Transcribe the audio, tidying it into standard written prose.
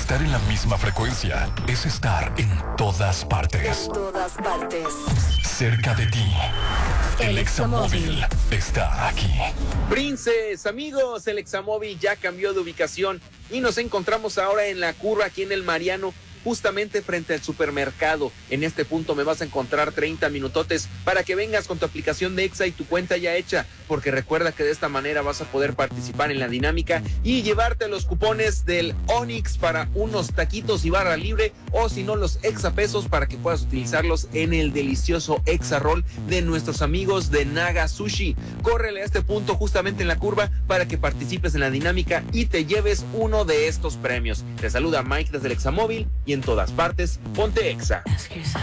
Estar en la misma frecuencia es estar en todas partes. En todas partes. Cerca de ti. El Examóvil está aquí. Princes, amigos, el Examóvil ya cambió de ubicación y nos encontramos ahora en la curva aquí en el Mariano, justamente frente al supermercado. En este punto me vas a encontrar 30 minutotes para que vengas con tu aplicación de Exa y tu cuenta ya hecha, porque recuerda que de esta manera vas a poder participar en la dinámica y llevarte los cupones del Onix para unos taquitos y barra libre, o si no, los Exa pesos para que puedas utilizarlos en el delicioso Exa Roll de nuestros amigos de Naga Sushi. Córrele a este punto justamente en la curva para que participes en la dinámica y te lleves uno de estos premios. Te saluda Mike desde el Examóvil y en todas partes, ponte Exa.